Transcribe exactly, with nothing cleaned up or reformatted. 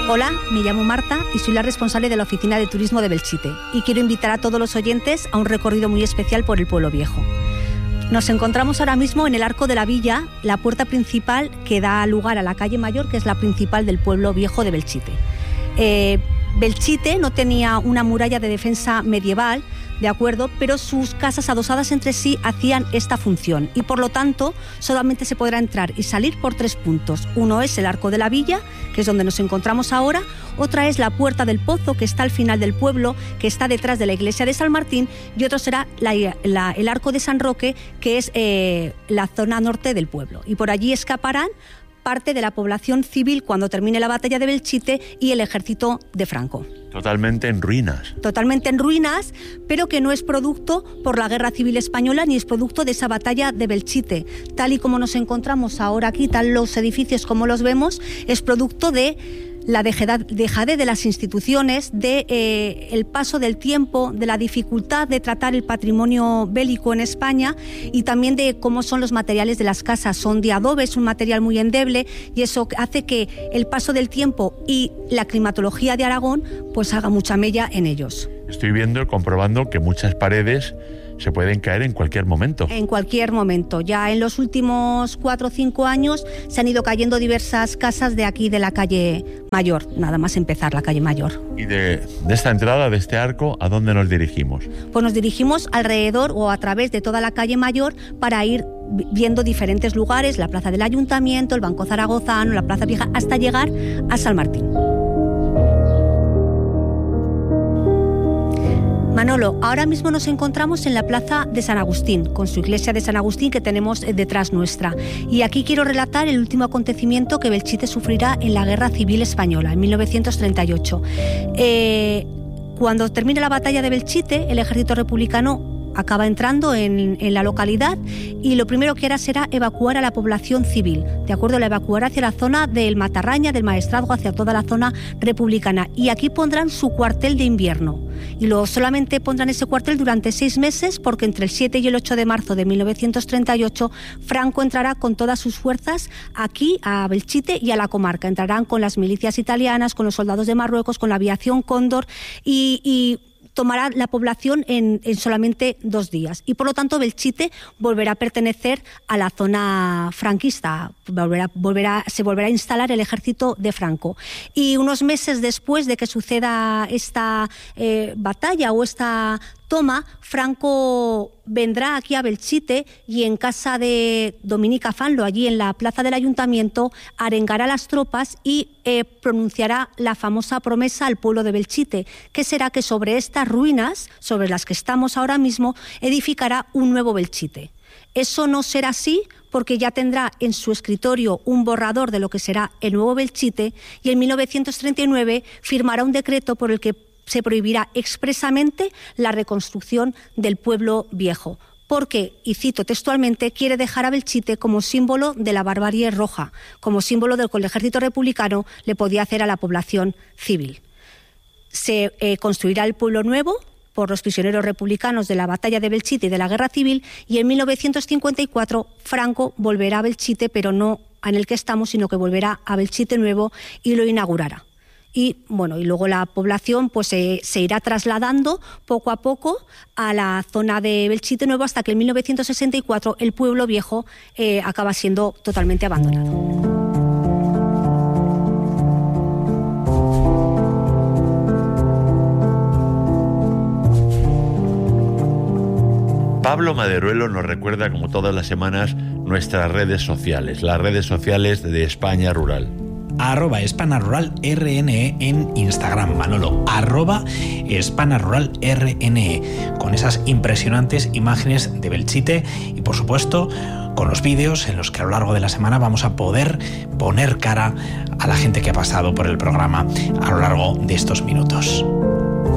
Hola, me llamo Marta y soy la responsable de la Oficina de Turismo de Belchite y quiero invitar a todos los oyentes a un recorrido muy especial por el pueblo viejo. Nos encontramos ahora mismo en el Arco de la Villa, la puerta principal que da lugar a la calle Mayor, que es la principal del pueblo viejo de Belchite. Eh, Belchite no tenía una muralla de defensa medieval, de acuerdo, pero sus casas adosadas entre sí hacían esta función y por lo tanto solamente se podrá entrar y salir por tres puntos. Uno es el Arco de la Villa, que es donde nos encontramos ahora, otra es la Puerta del Pozo, que está al final del pueblo, que está detrás de la iglesia de San Martín, y otro será la, la, el Arco de San Roque, que es eh, la zona norte del pueblo, y por allí escaparán parte de la población civil cuando termine la batalla de Belchite y el ejército de Franco. Totalmente en ruinas. Totalmente en ruinas, pero que no es producto por la Guerra Civil Española ni es producto de esa batalla de Belchite. Tal y como nos encontramos ahora aquí, tal los edificios como los vemos, es producto de la dejadez de las instituciones, de eh, el paso del tiempo, de la dificultad de tratar el patrimonio bélico en España y también de cómo son los materiales de las casas. Son de adobe, es un material muy endeble y eso hace que el paso del tiempo y la climatología de Aragón pues haga mucha mella en ellos. Estoy viendo, comprobando que muchas paredes se pueden caer en cualquier momento. En cualquier momento. Ya en los últimos cuatro o cinco años se han ido cayendo diversas casas de aquí de la calle Mayor, nada más empezar la calle Mayor. ¿Y de, de esta entrada, de este arco, a dónde nos dirigimos? Pues nos dirigimos alrededor o a través de toda la calle Mayor para ir viendo diferentes lugares, la plaza del Ayuntamiento, el Banco Zaragozano, la Plaza Vieja, hasta llegar a San Martín. Manolo, ahora mismo nos encontramos en la plaza de San Agustín, con su iglesia de San Agustín que tenemos detrás nuestra. Y aquí quiero relatar el último acontecimiento que Belchite sufrirá en la Guerra Civil Española, en mil novecientos treinta y ocho. Eh, cuando termine la batalla de Belchite, el ejército republicano acaba entrando en, en la localidad y lo primero que hará será evacuar a la población civil, ¿de acuerdo? La evacuará hacia la zona del Matarraña, del Maestrazgo, hacia toda la zona republicana. Y aquí pondrán su cuartel de invierno. Y luego solamente pondrán ese cuartel durante seis meses porque entre el siete y el ocho de marzo de mil novecientos treinta y ocho Franco entrará con todas sus fuerzas aquí a Belchite y a la comarca. Entrarán con las milicias italianas, con los soldados de Marruecos, con la aviación Cóndor y... y tomará la población en, en solamente dos días y por lo tanto Belchite volverá a pertenecer a la zona franquista, volverá, volverá, se volverá a instalar el ejército de Franco. Y unos meses después de que suceda esta eh, batalla o esta toma, Franco vendrá aquí a Belchite y en casa de Dominica Fanlo, allí en la plaza del Ayuntamiento, arengará a las tropas y eh, pronunciará la famosa promesa al pueblo de Belchite, que será que sobre estas ruinas, sobre las que estamos ahora mismo, edificará un nuevo Belchite. Eso no será así porque ya tendrá en su escritorio un borrador de lo que será el nuevo Belchite y en mil novecientos treinta y nueve firmará un decreto por el que se prohibirá expresamente la reconstrucción del pueblo viejo, porque, y cito textualmente, quiere dejar a Belchite como símbolo de la barbarie roja, como símbolo del que el ejército republicano le podía hacer a la población civil. Se eh, construirá el pueblo nuevo por los prisioneros republicanos de la batalla de Belchite y de la Guerra Civil y en mil novecientos cincuenta y cuatro Franco volverá a Belchite, pero no en el que estamos, sino que volverá a Belchite nuevo y lo inaugurará. Y bueno, y luego la población pues se, se irá trasladando poco a poco a la zona de Belchite Nuevo hasta que en mil novecientos sesenta y cuatro el pueblo viejo eh, acaba siendo totalmente abandonado. Pablo Maderuelo nos recuerda, como todas las semanas, nuestras redes sociales, las redes sociales de España Rural. Arroba Hispana Rural R N E en Instagram, Manolo. Arroba Hispana Rural R N E. Con esas impresionantes imágenes de Belchite y, por supuesto, con los vídeos en los que a lo largo de la semana vamos a poder poner cara a la gente que ha pasado por el programa a lo largo de estos minutos.